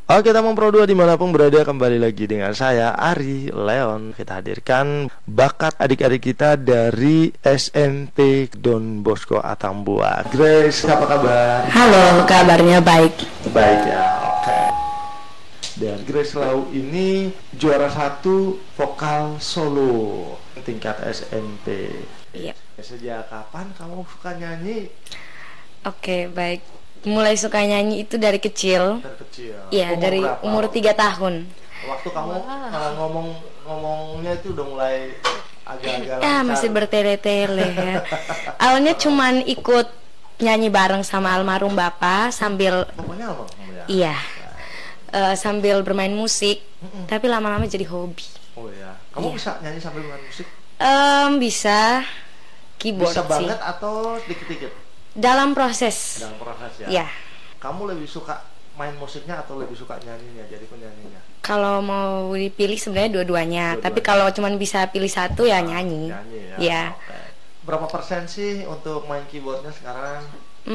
Oke, Tamang Pro 2 dimanapun berada, kembali lagi dengan saya Ari Leon. Kita hadirkan bakat adik-adik kita dari SMP Don Bosco Atambua. Grace, apa kabar? Halo, kabarnya baik. Baik ya, oke. Dan Grace Lau ini juara 1 vokal solo tingkat SMP. Iya. Sejak kapan kamu suka nyanyi? Oke, baik. Mulai suka nyanyi itu dari kecil. Dari kecil. Iya, dari berapa? umur 3 tahun. Waktu kamu ngomongnya itu udah mulai agak-agak Ya, lancar. masih bertele-tele ya. Awalnya cuman ikut nyanyi bareng sama almarhum bapak sambil Pokoknya apa kamu ya? iya. Sambil bermain musik, tapi lama-lama jadi hobi. Oh ya. Kamu Iya. bisa nyanyi sambil main musik? Bisa keyboard Bisa sih. banget atau dikit-dikit? Dalam proses. Dalam proses ya. Iya. Kamu lebih suka main musiknya atau lebih suka nyanyinya, jadi penyanyinya? Kalau mau dipilih sebenarnya dua-duanya, tapi Dua-duanya. kalau cuman bisa pilih satu ya nyanyi. Nyanyi ya. Iya. Oke. Berapa persen sih untuk main keyboardnya sekarang?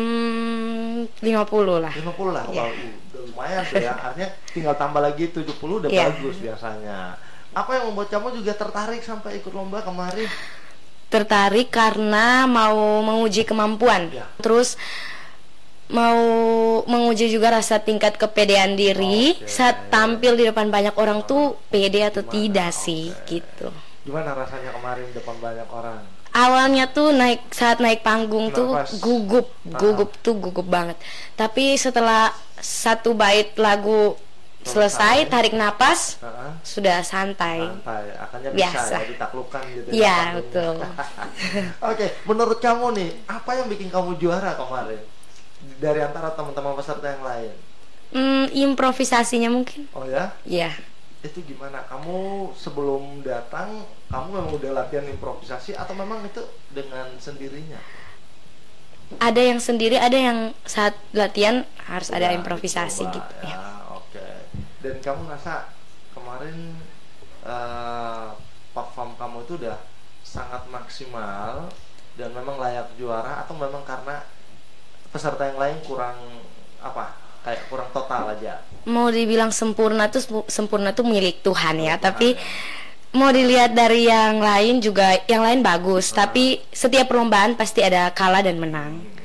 50 lah. 50 lah. Iya. Wah, udah lumayan tuh ya. Artinya tinggal tambah lagi 70 udah Iya. bagus biasanya. Apa yang membuat kamu juga tertarik sampai ikut lomba kemarin? Tertarik karena mau menguji kemampuan. Ya. Terus mau menguji juga rasa tingkat kepedean diri Oke. saat tampil di depan banyak orang tuh pede atau Gimana? tidak sih Oke. gitu. Gimana rasanya kemarin depan banyak orang? Awalnya tuh saat naik panggung tuh Nafas. gugup banget. Tapi setelah satu bait lagu selesai, tarik napas, Heeh. sudah santai. Santai, akannya Biasa. bisa ya ditaklukkan gitu ya. Iya, panggungnya. betul. Oke, menurut kamu nih, apa yang bikin kamu juara kemarin dari antara teman-teman peserta yang lain? Improvisasinya mungkin. Oh ya, Iya. itu gimana? Kamu sebelum datang, kamu memang udah latihan improvisasi atau memang itu dengan sendirinya? Ada yang sendiri, ada yang saat latihan harus ada Udah improvisasi dicoba, gitu ya. ya. Oke. Dan kamu ngerasa kemarin perform kamu itu udah sangat maksimal dan memang layak juara, atau memang karena peserta yang lain kurang kayak kurang total aja? Mau dibilang sempurna tuh milik Tuhan ya, Tuhan, tapi ya. mau dilihat dari yang lain juga, yang lain bagus, tapi setiap perlombaan pasti ada kalah dan menang